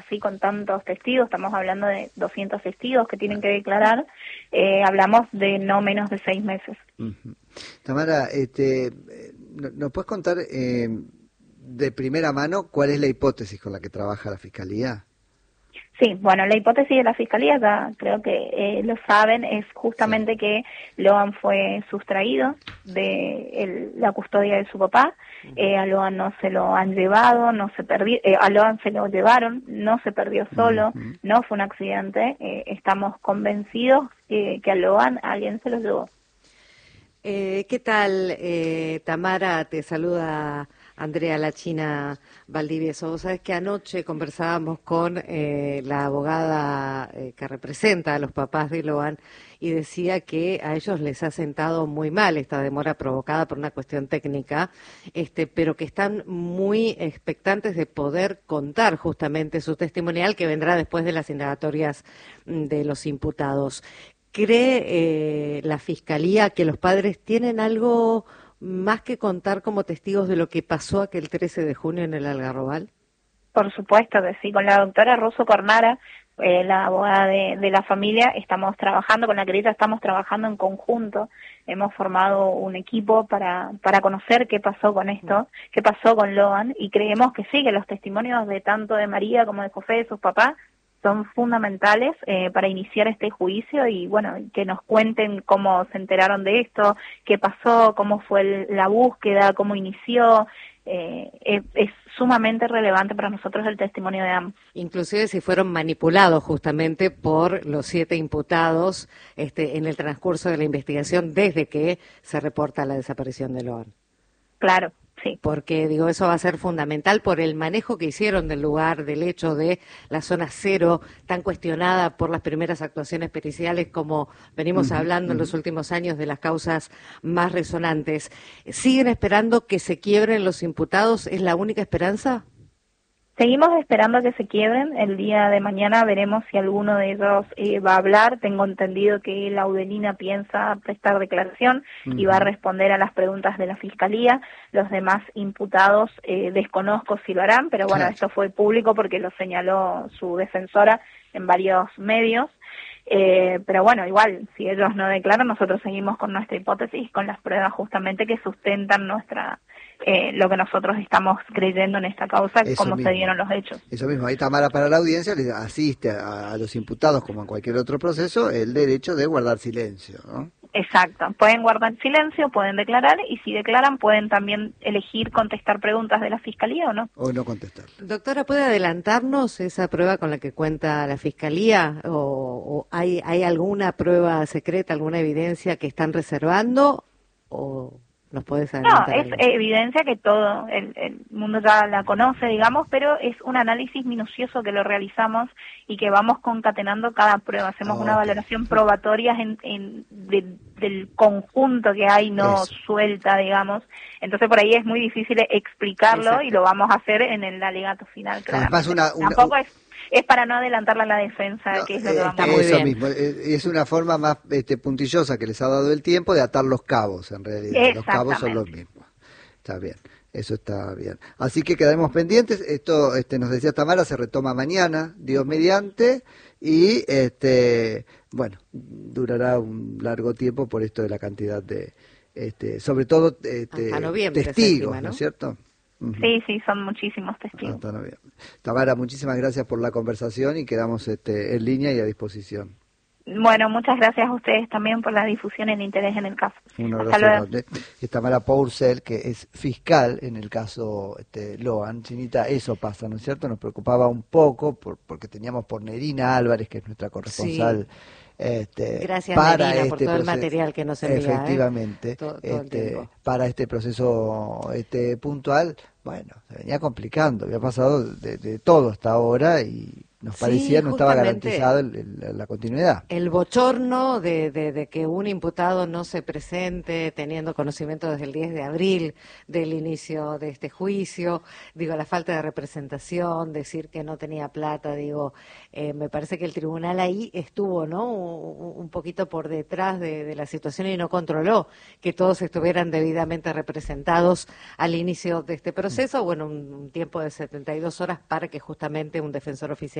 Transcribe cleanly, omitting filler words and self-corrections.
así con tantos testigos, estamos hablando de 200 testigos que tienen que declarar, hablamos de no menos de 6 meses. Uh-huh. Tamara, ¿nos puedes contar de primera mano cuál es la hipótesis con la que trabaja la Fiscalía? Sí, bueno, la hipótesis de la Fiscalía, ya creo que lo saben, es justamente que Loan fue sustraído de la custodia de su papá. A Loan no se lo han llevado, no se perdió, a Loan se lo llevaron, no se perdió solo, no fue un accidente. Estamos convencidos que a Loan alguien se lo llevó. ¿Qué tal, Tamara? Te saluda Andrea La China Valdivieso. Vos sabés que anoche conversábamos con la abogada que representa a los papás de Loan y decía que a ellos les ha sentado muy mal esta demora provocada por una cuestión técnica, pero que están muy expectantes de poder contar justamente su testimonial que vendrá después de las indagatorias de los imputados. ¿Cree la Fiscalía que los padres tienen algo más que contar como testigos de lo que pasó aquel 13 de junio en el Algarrobal? Por supuesto que sí. Con la doctora Rosso Cornara, la abogada de la familia, estamos trabajando, con la querella estamos trabajando en conjunto. Hemos formado un equipo para conocer qué pasó con esto, qué pasó con Loan, y creemos que sí, que los testimonios de tanto de María como de José, de sus papás, son fundamentales para iniciar este juicio y, bueno, que nos cuenten cómo se enteraron de esto, qué pasó, cómo fue la búsqueda, cómo inició. Es sumamente relevante para nosotros el testimonio de ambos. Inclusive si fueron manipulados justamente por los 7 imputados en el transcurso de la investigación desde que se reporta la desaparición de Loan. Claro. Sí. Porque, digo, eso va a ser fundamental por el manejo que hicieron del lugar, del hecho de la zona cero, tan cuestionada por las primeras actuaciones periciales, como venimos hablando en los últimos años de las causas más resonantes. ¿Siguen esperando que se quiebren los imputados? ¿Es la única esperanza? Seguimos esperando que se quiebren. El día de mañana veremos si alguno de ellos va a hablar. Tengo entendido que Laudelina piensa prestar declaración y va a responder a las preguntas de la Fiscalía. Los demás imputados desconozco si lo harán, pero bueno, esto fue público porque lo señaló su defensora en varios medios. Pero bueno, igual, si ellos no declaran, nosotros seguimos con nuestra hipótesis, con las pruebas justamente que sustentan lo que nosotros estamos creyendo en esta causa, cómo se dieron los hechos. Eso mismo, ahí Tamara, para la audiencia le asiste a los imputados, como en cualquier otro proceso, el derecho de guardar silencio, ¿no? Exacto, pueden guardar silencio, pueden declarar, y si declaran pueden también elegir contestar preguntas de la Fiscalía o no. O no contestar. Doctora, ¿puede adelantarnos esa prueba con la que cuenta la Fiscalía? ¿O hay alguna prueba secreta, alguna evidencia que están reservando? ¿O nos puedes adelantar? No, es evidencia que todo el mundo ya la conoce, digamos, pero es un análisis minucioso que lo realizamos y que vamos concatenando cada prueba. Hacemos una valoración probatoria del conjunto que hay, no suelta, digamos. Entonces por ahí es muy difícil explicarlo y lo vamos a hacer en el alegato final. Además, tampoco es para no adelantarla la defensa, que es lo que vamos a hacer. Eso mismo, es una forma más puntillosa que les ha dado el tiempo de atar los cabos, en realidad. Los cabos son los mismos. Está bien, eso está bien. Así que quedaremos pendientes. Esto, nos decía Tamara, se retoma mañana, Dios mediante, y bueno, durará un largo tiempo por esto de la cantidad de, sobre todo, testigos, ¿no es cierto? Sí, son muchísimos testigos. Tamara, muchísimas gracias por la conversación y quedamos en línea y a disposición. Bueno, muchas gracias a ustedes también por la difusión y el interés en el caso. Un abrazo grande. Es Tamara Pourcel, que es fiscal en el caso Loan. Chinita, eso pasa, ¿no es cierto? Nos preocupaba un poco porque teníamos por Nerina Álvarez, que es nuestra corresponsal. Gracias, para Nerina, por todo el material que nos envía. Efectivamente, todo el tiempo. Para este proceso puntual, bueno, se venía complicando, había pasado de todo hasta ahora y nos parecía no estaba garantizada la continuidad. El bochorno de que un imputado no se presente teniendo conocimiento desde el 10 de abril del inicio de este juicio, la falta de representación, decir que no tenía plata, me parece que el tribunal ahí estuvo, ¿no?, un poquito por detrás de la situación y no controló que todos estuvieran debidamente representados al inicio de este proceso, un tiempo de 72 horas para que justamente un defensor oficial